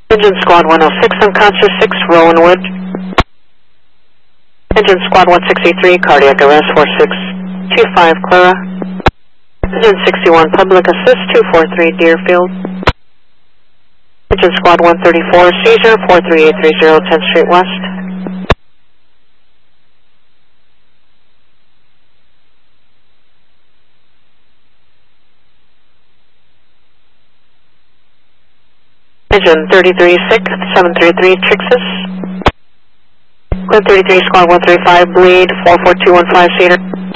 Engine Squad 106, unconscious 6, Rowanwood. Engine Squad 163, cardiac arrest 4625, Clara. Engine 61, public assist 243, Deerfield. Engine Squad 134, seizure 43830, 10th Street West. Engine 33, sick, 733, Trixis. Glen 33, Squad 135, bleed, 44215, Cedar.